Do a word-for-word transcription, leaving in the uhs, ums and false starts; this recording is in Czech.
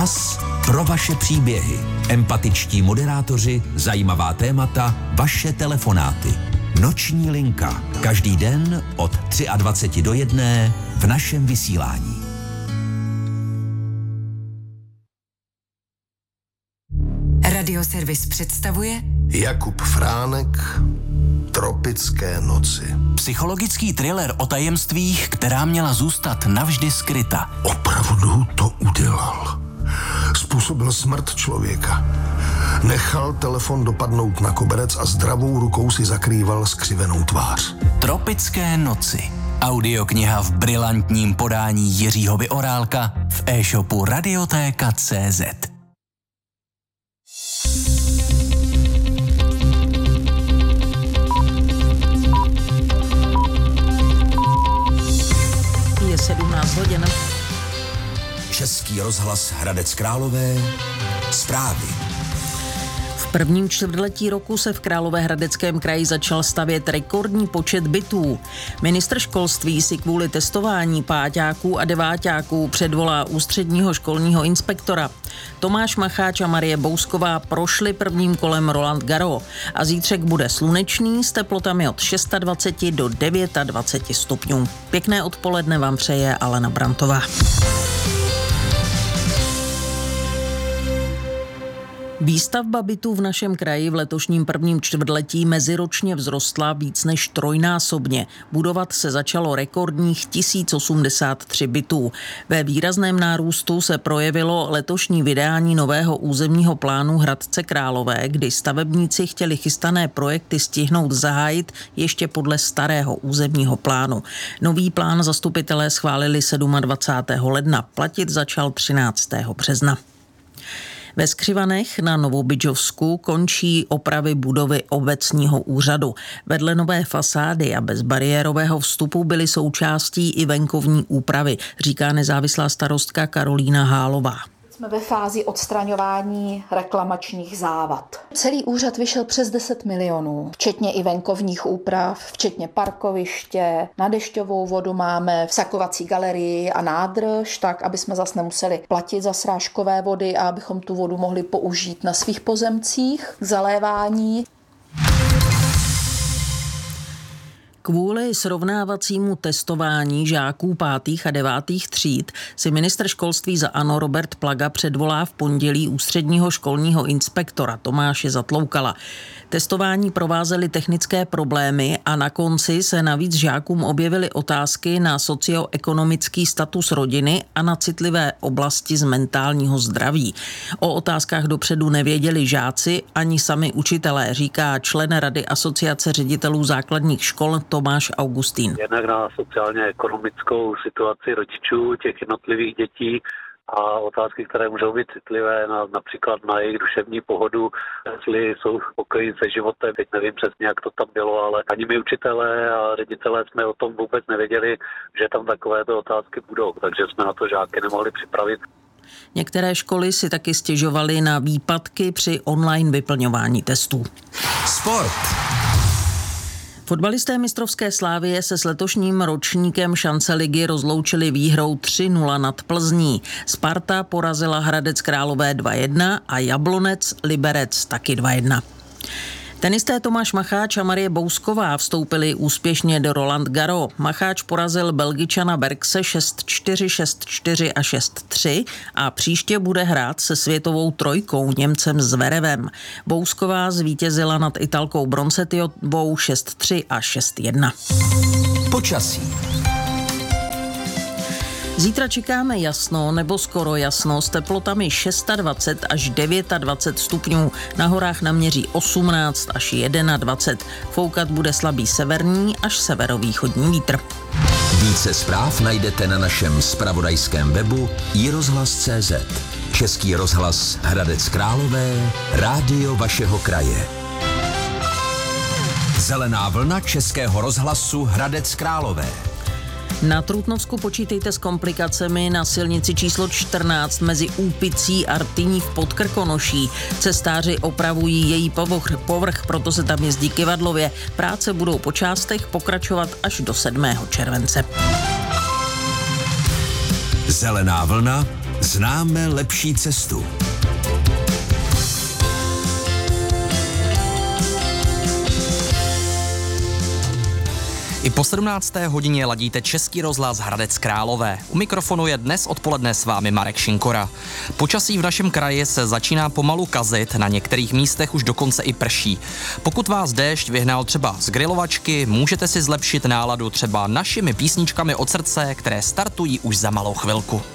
Čas pro vaše příběhy. Empatičtí moderátoři, zajímavá témata, vaše telefonáty. Noční linka. Každý den od dvacet tři do jedné v našem vysílání. Radioservis představuje Jakub Fránek, Tropické noci. Psychologický thriller o tajemstvích, která měla zůstat navždy skryta. Opravdu to udělal. Způsobil smrt člověka. Nechal telefon dopadnout na koberec a zdravou rukou si zakrýval skřivenou tvář. Tropické noci. Audiokniha v brilantním podání Jiřího Vyorálka v e-shopu Radiotéka tečka cé zet. Je sedmnáct hodin. Český rozhlas Hradec Králové. Zprávy. V prvním čtvrtletí roku se v Královéhradeckém kraji začal stavět rekordní počet bytů. Ministr školství si kvůli testování páťáků a deváťáků předvolá ústředního školního inspektora. Tomáš Macháč a Marie Bousková prošli prvním kolem Roland Garros a zítřek bude slunečný s teplotami od dvacet šest do dvacet devět stupňů. Pěkné odpoledne vám přeje Alena Brantová. Výstavba bytů v našem kraji v letošním prvním čtvrtletí meziročně vzrostla víc než trojnásobně. Budovat se začalo rekordních tisíc osmdesát tři bytů. Ve výrazném nárůstu se projevilo letošní vydání nového územního plánu Hradce Králové, kdy stavebníci chtěli chystané projekty stihnout zahájit ještě podle starého územního plánu. Nový plán zastupitelé schválili dvacátého sedmého ledna, platit začal třináctého března. Ve Skřivanech na Novobydžovsku končí opravy budovy obecního úřadu. Vedle nové fasády a bezbariérového vstupu byly součástí i venkovní úpravy, říká nezávislá starostka Karolína Hálová. Jsme ve fázi odstraňování reklamačních závad. Celý úřad vyšel přes deset milionů, včetně i venkovních úprav, včetně parkoviště, na dešťovou vodu máme vsakovací galerii a nádrž, tak aby jsme zas nemuseli platit za srážkové vody a abychom tu vodu mohli použít na svých pozemcích k zalévání. Kvůli srovnávacímu testování žáků pátých a devátých tříd si ministr školství za ANO Robert Plaga předvolá v pondělí ústředního školního inspektora Tomáše Zatloukala. Testování provázely technické problémy a na konci se navíc žákům objevily otázky na socioekonomický status rodiny a na citlivé oblasti z mentálního zdraví. O otázkách dopředu nevěděli žáci ani sami učitelé, říká člen Rady Asociace ředitelů základních škol Tomáš Augustín. Jednak na sociálně-ekonomickou situaci rodičů těch jednotlivých dětí a otázky, které můžou být citlivé, na, například na jejich duševní pohodu, jestli jsou spokojení se životem. Teď nevím přesně, jak to tam bylo, ale ani my učitelé a ředitelé jsme o tom vůbec nevěděli, že tam takovéto otázky budou, takže jsme na to žáky nemohli připravit. Některé školy si taky stěžovaly na výpadky při online vyplňování testů. Sport. Fotbalisté mistrovské Slavie se s letošním ročníkem šance ligy rozloučili výhrou tři nula nad Plzní. Sparta porazila Hradec Králové dva jedna a Jablonec Liberec taky dva jedna. Tenisté Tomáš Macháč a Marie Bousková vstoupili úspěšně do Roland Garros. Macháč porazil Belgičana Bergse šest čtyři, šest čtyři a šest tři a příště bude hrát se světovou trojkou Němcem Zverevem. Bousková zvítězila nad Italkou Bronzetiovou šest tři a šest jedna. Počasí. Zítra čekáme jasno nebo skoro jasno s teplotami dvacet šest až dvacet devět stupňů. Na horách naměří osmnáct až dvacet jedna. Foukat bude slabý severní až severovýchodní vítr. Více zpráv najdete na našem zpravodajském webu i rozhlas tečka cé zet. Český rozhlas Hradec Králové, rádio vašeho kraje. Zelená vlna Českého rozhlasu Hradec Králové. Na Trutnovsku počítejte s komplikacemi na silnici číslo čtrnáct mezi Úpicí a Rtyní v Podkrkonoší. Cestáři opravují její povrch, povrch, proto se tam jezdí kyvadlově. Práce budou po částech pokračovat až do sedmého července. Zelená vlna Známe lepší cestu. I po sedmnácté hodině ladíte Český rozhlas Hradec Králové. U mikrofonu je dnes odpoledne s vámi Marek Šinkora. Počasí v našem kraji se začíná pomalu kazit, na některých místech už dokonce i prší. Pokud vás déšť vyhnal třeba z grilovačky, můžete si zlepšit náladu třeba našimi písničkami od srdce, které startují už za malou chvilku.